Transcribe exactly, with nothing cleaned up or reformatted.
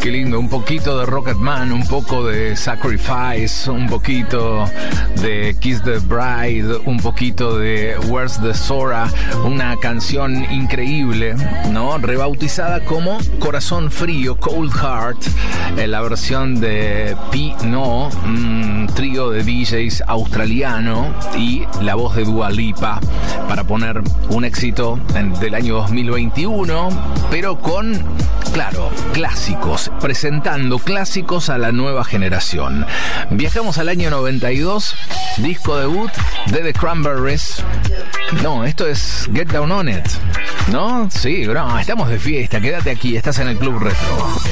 Qué lindo, un poquito de Rocketman, un poco de Sacrifice, un poquito de Kiss the Bride, un poquito de Where's the Zora, una canción increíble, ¿no? Rebautizada como Corazón Frío, Cold Heart, en la versión de P. No, un trío de D Js australiano, y la voz de Dua Lipa, para poner un éxito del año dos mil veintiuno, pero con, claro, clásicos, presentando clásicos a la nueva generación. Viajamos al año noventa y dos, disco debut de The Cranberries. No, esto es Get Down On It, ¿no? Sí, bro, estamos de fiesta, quédate aquí, estás en el Club Retro.